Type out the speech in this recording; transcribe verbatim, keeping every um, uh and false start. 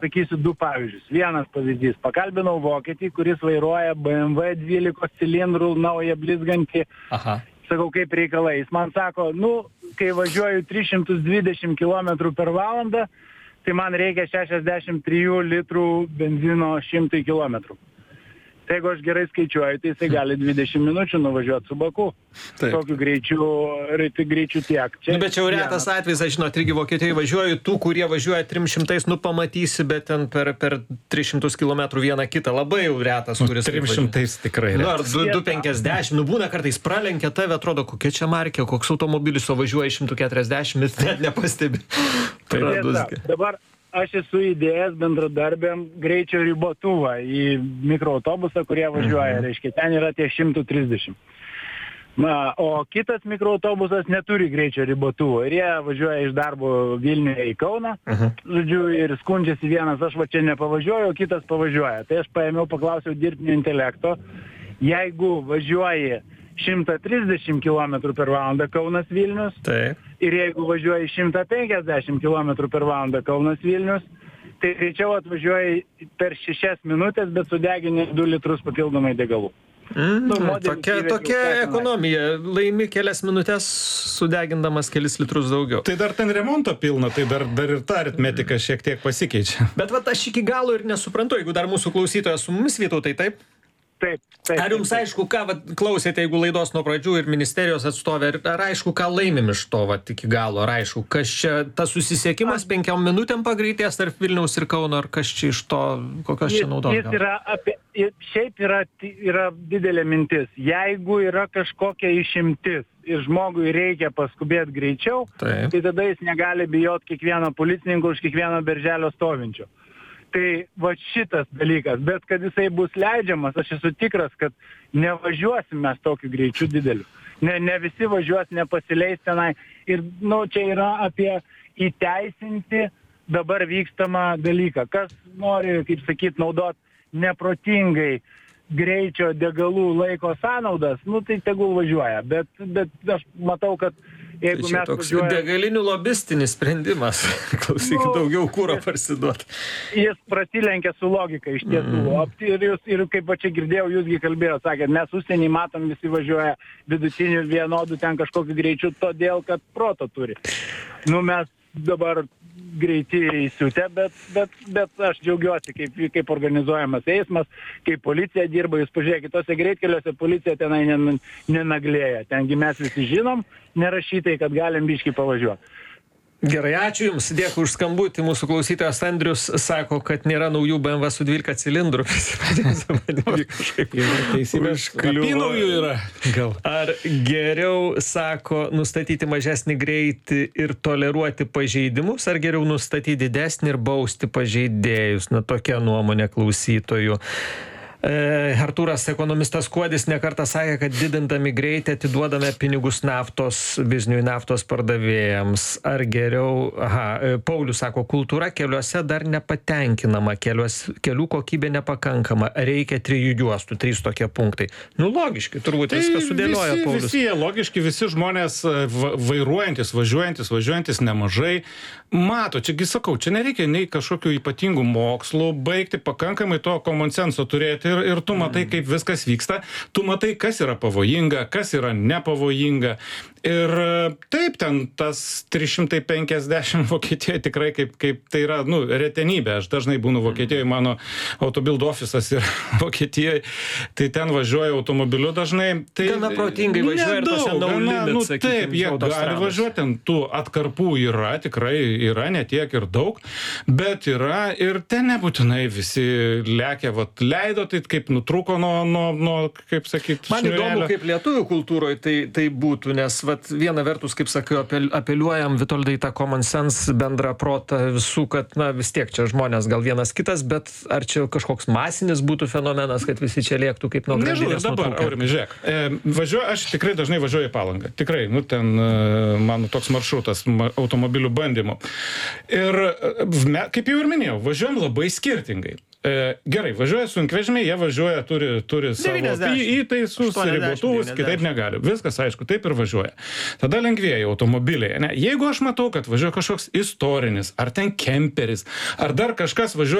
sakysiu du pavyzdžius. Vienas pavyzdys. Pakalbinau vokietį, kuris vairuoja B M W dvylikos cilindrų naują blizgantį. Aha. Sakau, kaip reikalai. Jis man sako, nu, kai važiuoju trys šimtai dvidešimt kilometrų per valandą, tai man reikia šešiasdešimt trijų litrų benzino šimtui kilometrų. Tai jeigu aš gerai skaičiuoju, tai jisai gali dvidešimt minučių nuvažiuoti su baku. Taip. Tokiu greičiu, greičiu tiek. Čia, nu, bet čia jau retas atvejis, aš žinot, irgi Vokietijoje važiuoju, tų, kurie važiuoja trim šimtais, nu pamatysi, bet ten per, per tris šimtus kilometrų vieną kitą, labai jau retas, kuris... trim šimtais tikrai retas. Nu, ar du penkiasdešimt, nu būna kartais pralenkia tave, atrodo, kokia čia markė, koks automobilis, o važiuoja šimtas keturiasdešimt, bet net nepastebi. Dabar aš esu įdėjęs bendradarbėm greičio ribotuvą į mikroautobusą, kurie važiuoja, reiškia, ten yra tie šimtas trisdešimt. Na, o kitas mikroautobusas neturi greičio ribotuvo ir jie važiuoja iš darbo Vilniuje į Kauną, uh-huh. žodžiu, ir skundžiasi vienas, aš va čia nepavažiuoju, o kitas pavažiuoja. Tai aš paėmiau, paklausiau dirbtinio intelekto, jeigu važiuoji šimtas trisdešimt kilometrų per valandą Kaunas Vilnius, taip. Ir jeigu važiuoji šimtas penkiasdešimt kilometrų per valandą Kaunas Vilnius, tai greičiau atvažiuoji per šešias minutės, bet sudeginė du litrus papildomai degalų. Mm, nu, tokia tokia ekonomija, laimi kelias minutės, sudegindamas kelis litrus daugiau. Tai dar ten remonto pilna, tai dar, dar ir ta aritmetika šiek tiek pasikeičia. Bet vat aš iki galo ir nesuprantu, jeigu dar mūsų klausytojas su mumis, Vytautai, taip? Taip, taip. Ar jums aišku, ką vat, klausėte, jeigu laidos nuo pradžių ir ministerijos atstovė, ar, ar aišku, ką laimim iš to vat, iki galo, ar aišku, kas čia, tas susisiekimas penkiom minutėm pagreitės tarp Vilniaus ir Kauno, ar kas čia iš to, kokios čia naudos? Jis yra apie, šiaip yra, yra didelė mintis, jeigu yra kažkokia išimtis ir žmogui reikia paskubėti greičiau, taip. Tai tada jis negali bijoti kiekvieno policininko už kiekvieno berželio stovinčio. Tai va šitas dalykas, bet kad jisai bus leidžiamas, aš esu tikras, kad nevažiuosim mes tokiu greičiu dideliu. Ne, ne visi važiuos, nepasileis tenai. Ir, nu, čia yra apie įteisinti dabar vykstamą dalyką. Kas nori, kaip sakyt, naudot neprotingai greičio degalų laiko sąnaudas, nu, tai tegul važiuoja. Bet, bet aš matau, kad jeigu tai čia mes toks važiuoja... degalinių lobistinis sprendimas. Klausyk, nu, daugiau kūro parsiduot. Jis prasilenkia su logika iš tiesų. Mm. Ir, jūs, ir kaip va čia girdėjau, jūsgi kalbėjote, sakėt, mes užsienį matom, visi važiuoja vidutinių vienodų ten kažkokiu greičiu, todėl, kad proto turi. Nu, mes dabar greiti įsiutę, bet, bet, bet aš džiaugiuosi, kaip, kaip organizuojamas eismas, kaip policija dirba. Jūs pažiūrėkite, tose greitkeliuose policija tenai nenaglėja. Tengi mes visi žinom, nerašytai, kad galim biškį pavažiuoti. Gerai, ačiū Jums, dėkui už skambutį. Mūsų klausytojas Andrius sako, kad nėra naujų B M W su dvylika cilindrų. yra. Gal. Ar geriau, sako, nustatyti mažesnį greitį ir toleruoti pažeidimus, ar geriau nustatyti didesnį ir bausti pažeidėjus? Na, tokia nuomonė klausytojų. Artūras, ekonomistas Kuodis, nekartą sakė, kad didindami greitį atiduodame pinigus naftos bizniui, naftos pardavėjams. Ar geriau, aha, Paulius sako, kultūra keliuose dar nepatenkinama, keliuos, kelių kokybė nepakankama, reikia trijų juostų, trys tokie punktai. Nu, logiški, turbūt tai viską sudėlioja visi, Paulius. Visi, logiški, visi žmonės vairuojantis, važiuojantis, važiuojantis nemažai. Mato, čiagi sakau, čia nereikia nei kažkokių ypatingų mokslų, baigti pakankamai to common senso turėti. Ir, ir tu matai, kaip viskas vyksta, tu matai, kas yra pavojinga, kas yra nepavojinga. Ir taip, ten tas trys šimtai penkiasdešimt Vokietijoje tikrai kaip, kaip tai yra, nu, retenybė. Aš dažnai būnu Vokietijoje, mano autobuild ofisas yra Vokietijoje, tai ten važiuoju automobiliu dažnai. Tai gana protingai važiuoja ir tose no limit, nu, sakykim, taip, jie gali važiuoti, ten tų atkarpų yra, tikrai yra, ne tiek ir daug, bet yra ir ten nebūtinai visi lekia, vat, leido, tai kaip nutrūko nuo, nuo, nuo kaip sakyt, man šniurelio. Įdomu, kaip lietuvių kultūroje tai, tai būtų, nes vat, viena vertus, kaip sakiau, apel, apeliuojam Vitoldai tą common sense bendrą protą visų, kad na, vis tiek čia žmonės gal vienas kitas, bet ar čia kažkoks masinis būtų fenomenas, kad visi čia lėktų kaip nuo grandinės nutrūkę? Dabar, Aurimai, žiūrėk, e, važiuoju, aš tikrai dažnai važiuoju į Palangą. Tikrai, nu ten e, mano toks maršrutas automobilių bandymų. Ir, me, kaip jau ir minėjau, važiuojam labai skirtingai. E, gerai, važiuoja sunkvežimiai, jie važiuoja, turi, turi savo į- įtaisus, ribotuvus, kitaip negali. Viskas aišku, taip ir važiuoja. Tada lengvieji automobiliai. Ne? Jeigu aš matau, kad važiuoja kažkoks istorinis, ar ten kemperis, ar dar kažkas važiuoja